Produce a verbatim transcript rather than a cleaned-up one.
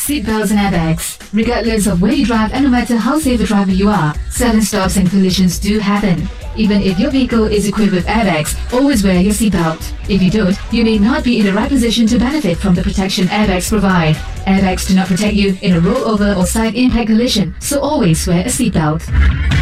Seatbelts and airbags. Regardless of where you drive and no matter how safe a driver you are, sudden stops and collisions do happen. Even if your vehicle is equipped with airbags, always wear your seatbelt. If you don't, you may not be in the right position to benefit from the protection airbags provide. Airbags do not protect you in a rollover or side impact collision, so always wear a seatbelt.